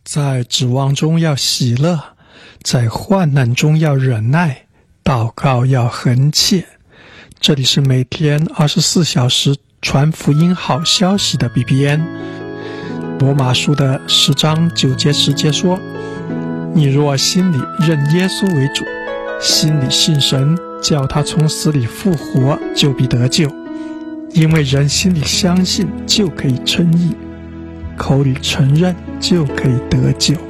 在指望中要喜乐，在患难中要忍耐，祷告要恒切。这里是每天24小时传福音好消息的 BBN。 罗马书的10章9节10节说，你若心里认耶稣为主，心里信神，叫他从死里复活，就必得救。因为人心里相信，就可以称义，口里承认，就可以得救。